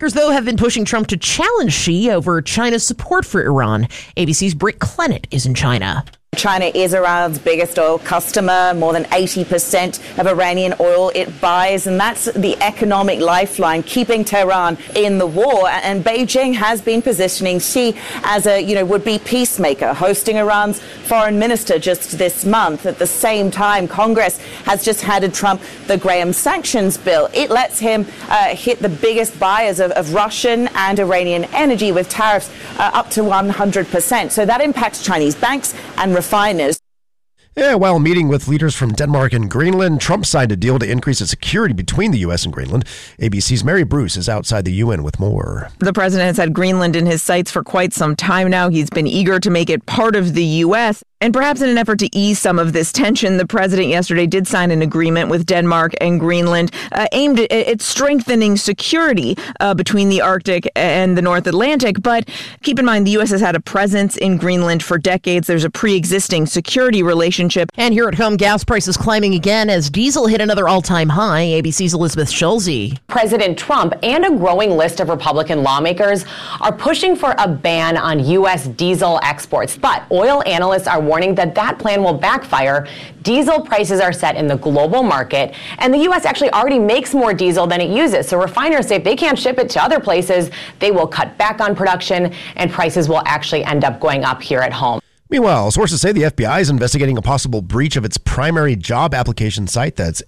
Lawmakers, though, have been pushing Trump to challenge Xi over China's support for Iran. ABC's Britt Clennett is in China. China is Iran's biggest oil customer, more than 80% of Iranian oil it buys, and that's the economic lifeline keeping Tehran in the war. And Beijing has been positioning Xi as a, would-be peacemaker, hosting Iran's foreign minister just this month. At the same time, Congress has just handed Trump the Graham sanctions bill. It lets him hit the biggest buyers of Russian and Iranian energy with tariffs up to 100%. So that impacts Chinese banks and refiners. Yeah, while meeting with leaders from Denmark and Greenland, Trump signed a deal to increase the security between the U.S. and Greenland. ABC's Mary Bruce is outside the UN with more. The president has had Greenland in his sights for quite some time now. He's been eager to make it part of the U.S. And perhaps in an effort to ease some of this tension, the president yesterday did sign an agreement with Denmark and Greenland aimed at strengthening security between the Arctic and the North Atlantic. But keep in mind, the U.S. has had a presence in Greenland for decades. There's a pre-existing security relationship. And here at home, gas prices climbing again as diesel hit another all-time high. ABC's Elizabeth Schulze. President Trump and a growing list of Republican lawmakers are pushing for a ban on U.S. diesel exports. But oil analysts are warning that plan will backfire. Diesel prices are set in the global market, and the U.S. actually already makes more diesel than it uses. So refiners say if they can't ship it to other places, they will cut back on production, and prices will actually end up going up here at home. Meanwhile, sources say the FBI is investigating a possible breach of its primary job application site, that's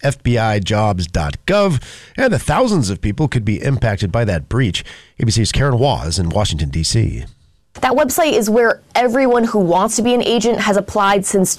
FBIjobs.gov, and the thousands of people could be impacted by that breach. ABC's Karen Waz in Washington, D.C. That website is where everyone who wants to be an agent has applied since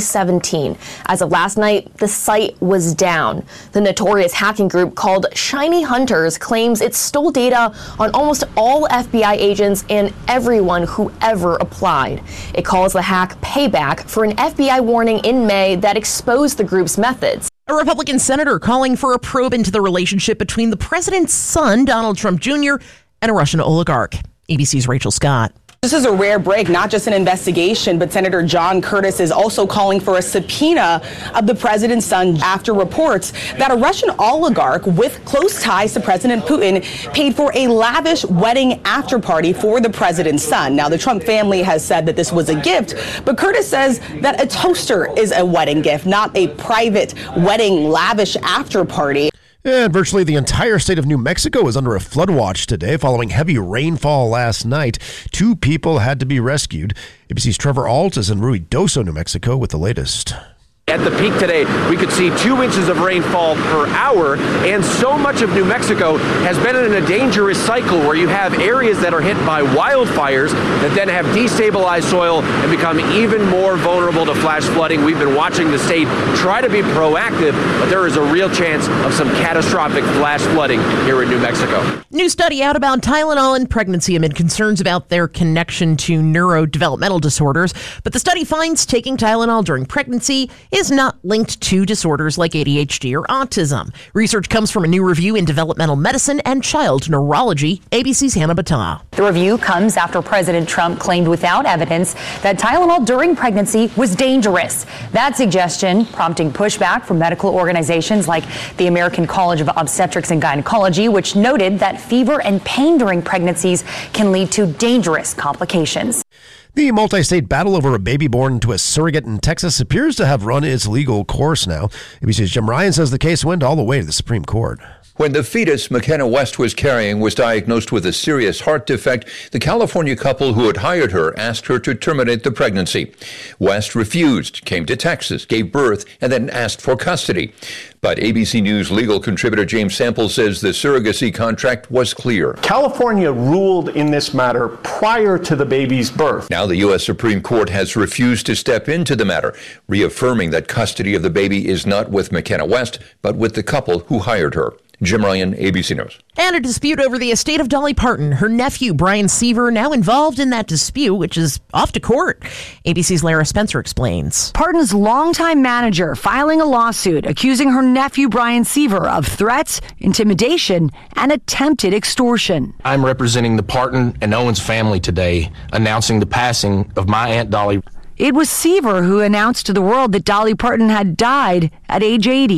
2017. As of last night, the site was down. The notorious hacking group called Shiny Hunters claims it stole data on almost all FBI agents and everyone who ever applied. It calls the hack payback for an FBI warning in May that exposed the group's methods. A Republican senator calling for a probe into the relationship between the president's son, Donald Trump Jr., and a Russian oligarch. ABC's Rachel Scott. This is a rare break, not just an investigation, but Senator John Curtis is also calling for a subpoena of the president's son after reports that a Russian oligarch with close ties to President Putin paid for a lavish wedding after party for the president's son. Now, the Trump family has said that this was a gift, but Curtis says that a toaster is a wedding gift, not a private wedding lavish after party. And virtually the entire state of New Mexico is under a flood watch today following heavy rainfall last night. 2 people had to be rescued. ABC's Trevor Alt is in Ruidoso, New Mexico with the latest. At the peak today, we could see 2 inches of rainfall per hour, and so much of New Mexico has been in a dangerous cycle where you have areas that are hit by wildfires that then have destabilized soil and become even more vulnerable to flash flooding. We've been watching the state try to be proactive, but there is a real chance of some catastrophic flash flooding here in New Mexico. New study out about Tylenol and pregnancy amid concerns about their connection to neurodevelopmental disorders. But the study finds taking Tylenol during pregnancy is not linked to disorders like ADHD or autism. Research comes from a new review in developmental medicine and child neurology. ABC's Hannah Battah. The review comes after President Trump claimed without evidence that Tylenol during pregnancy was dangerous. That suggestion prompting pushback from medical organizations like the American College of Obstetrics and Gynecology, which noted that fever and pain during pregnancies can lead to dangerous complications. The multi-state battle over a baby born into a surrogate in Texas appears to have run its legal course now. ABC's Jim Ryan says the case went all the way to the Supreme Court. When the fetus McKenna West was carrying was diagnosed with a serious heart defect, the California couple who had hired her asked her to terminate the pregnancy. West refused, came to Texas, gave birth, and then asked for custody. But ABC News legal contributor James Sample says the surrogacy contract was clear. California ruled in this matter prior to the baby's birth. Now the U.S. Supreme Court has refused to step into the matter, reaffirming that custody of the baby is not with McKenna West, but with the couple who hired her. Jim Ryan, ABC News. And a dispute over the estate of Dolly Parton. Her nephew, Brian Seaver, now involved in that dispute, which is off to court. ABC's Lara Spencer explains. Parton's longtime manager filing a lawsuit accusing her nephew, Brian Seaver, of threats, intimidation, and attempted extortion. I'm representing the Parton and Owens family today, announcing the passing of my Aunt Dolly. It was Seaver who announced to the world that Dolly Parton had died at age 80.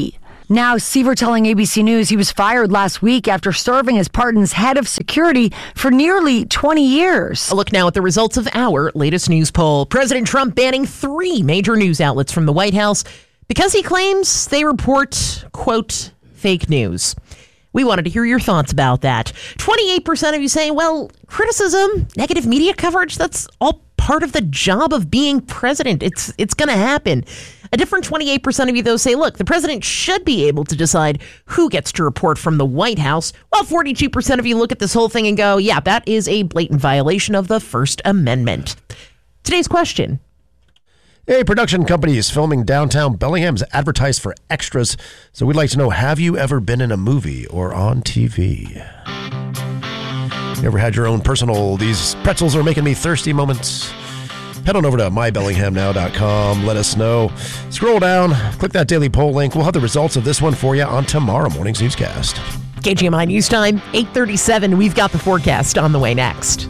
Now, Seaver telling ABC News he was fired last week after serving as Parton's head of security for nearly 20 years. A look now at the results of our latest news poll. President Trump banning 3 major news outlets from the White House because he claims they report, quote, fake news. We wanted to hear your thoughts about that. 28% of you saying, well, criticism, negative media coverage, that's all part of the job of being president. It's going to happen. A different 28% of you, though, say, look, the president should be able to decide who gets to report from the White House, while 42% of you look at this whole thing and go, yeah, that is a blatant violation of the First Amendment. Today's question. A production company is filming downtown Bellingham's advertised for extras. So we'd like to know, have you ever been in a movie or on TV? You ever had your own personal, these pretzels are making me thirsty moments? Head on over to mybellinghamnow.com. Let us know. Scroll down, click that daily poll link. We'll have the results of this one for you on tomorrow morning's newscast. KGMI News Time, 8:37. We've got the forecast on the way next.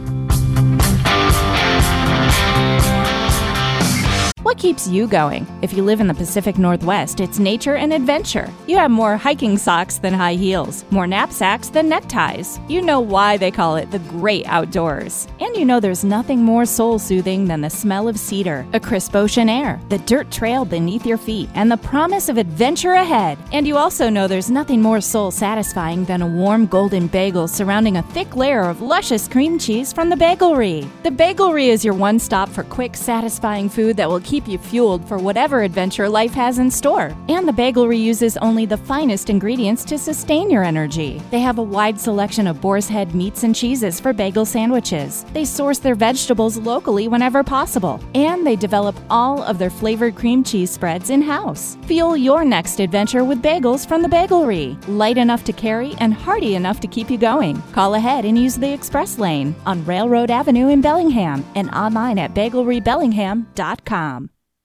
What keeps you going? If you live in the Pacific Northwest, it's nature and adventure. You have more hiking socks than high heels, more knapsacks than neckties. You know why they call it the great outdoors. And you know there's nothing more soul-soothing than the smell of cedar, a crisp ocean air, the dirt trail beneath your feet, and the promise of adventure ahead. And you also know there's nothing more soul-satisfying than a warm golden bagel surrounding a thick layer of luscious cream cheese from the Bagelry. The Bagelry is your one stop for quick, satisfying food that will keep you fueled for whatever adventure life has in store. And the Bagelry uses only the finest ingredients to sustain your energy. They have a wide selection of boar's head meats and cheeses for bagel sandwiches. They source their vegetables locally whenever possible. And they develop all of their flavored cream cheese spreads in-house. Fuel your next adventure with bagels from the Bagelry. Light enough to carry and hearty enough to keep you going. Call ahead and use the express lane on Railroad Avenue in Bellingham and online at bagelrybellingham.com.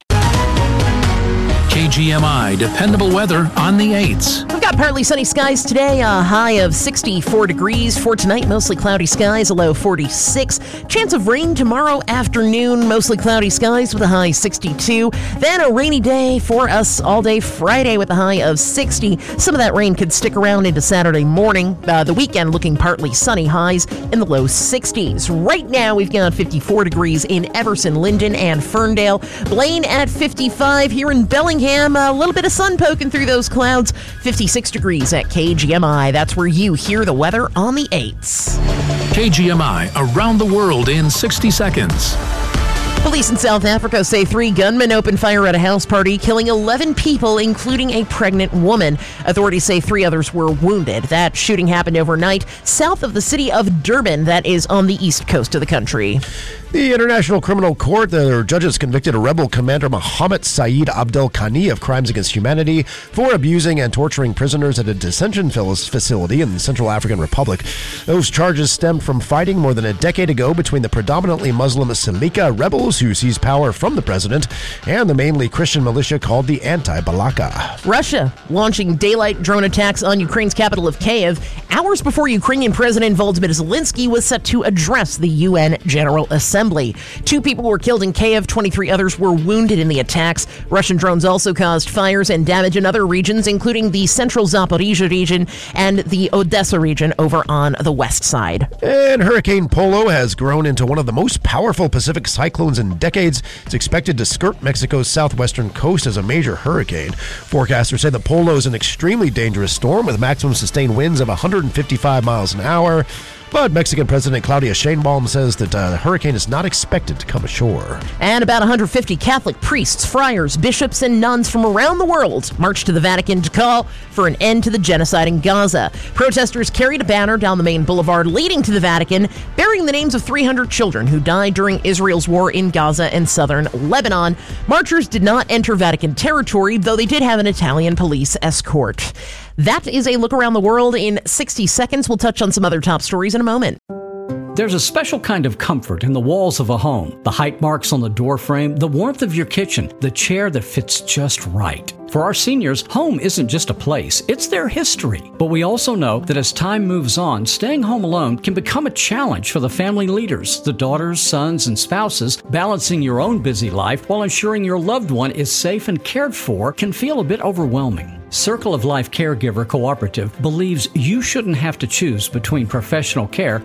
KGMI dependable weather on the 8s. We've got partly sunny skies today, a high of 64 degrees. For tonight, mostly cloudy skies, a low 46. Chance of rain tomorrow afternoon, mostly cloudy skies with a high 62. Then a rainy day for us all day Friday with a high of 60. Some of that rain could stick around into Saturday morning. The weekend looking partly sunny, highs in the low 60s. Right now, we've got 54 degrees in Everson, Linden, and Ferndale. Blaine at 55 here in Bellingham. A little bit of sun poking through those clouds. 56 degrees at KGMI. That's where you hear the weather on the 8s. KGMI around the world in 60 seconds. Police in South Africa say 3 gunmen opened fire at a house party, killing 11 people, including a pregnant woman. Authorities say 3 others were wounded. That shooting happened overnight south of the city of Durban, that is on the east coast of the country. The International Criminal Court, their judges convicted a rebel commander Mohammed Saeed Abdel Khani of crimes against humanity for abusing and torturing prisoners at a detention facility in the Central African Republic. Those charges stemmed from fighting more than a decade ago between the predominantly Muslim Seleka rebels who seized power from the president and the mainly Christian militia called the Anti-Balaka. Russia launching daylight drone attacks on Ukraine's capital of Kyiv hours before Ukrainian President Volodymyr Zelensky was set to address the UN General Assembly. 2 people were killed in Kyiv, 23 others were wounded in the attacks. Russian drones also caused fires and damage in other regions, including the central Zaporizhzhia region and the Odessa region over on the west side. And Hurricane Polo has grown into one of the most powerful Pacific cyclones in decades. It's expected to skirt Mexico's southwestern coast as a major hurricane. Forecasters say that Polo is an extremely dangerous storm with maximum sustained winds of 155 miles an hour. But Mexican President Claudia Sheinbaum says that the hurricane is not expected to come ashore. And about 150 Catholic priests, friars, bishops, and nuns from around the world marched to the Vatican to call for an end to the genocide in Gaza. Protesters carried a banner down the main boulevard leading to the Vatican, bearing the names of 300 children who died during Israel's war in Gaza and southern Lebanon. Marchers did not enter Vatican territory, though they did have an Italian police escort. That is a look around the world in 60 seconds. We'll touch on some other top stories in a moment. There's a special kind of comfort in the walls of a home, the height marks on the door frame, the warmth of your kitchen, the chair that fits just right. For our seniors, home isn't just a place, it's their history. But we also know that as time moves on, staying home alone can become a challenge for the family leaders, the daughters, sons, and spouses. Balancing your own busy life while ensuring your loved one is safe and cared for can feel a bit overwhelming. Circle of Life Caregiver Cooperative believes you shouldn't have to choose between professional care